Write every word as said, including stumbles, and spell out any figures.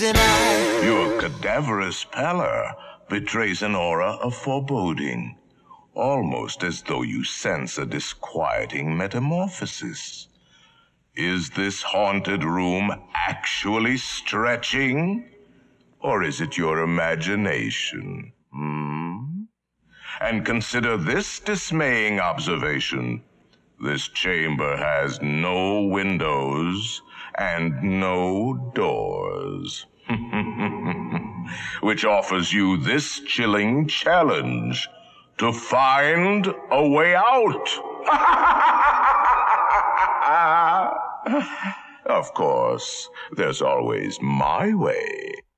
Your cadaverous pallor betrays an aura of foreboding, almost as though you sense a disquieting metamorphosis. Is this haunted room actually stretching? Or is it your imagination? Hmm? And consider this dismaying observation. This chamber has no windows and no doors. Which offers you this chilling challenge to find a way out. Of course, there's always my way.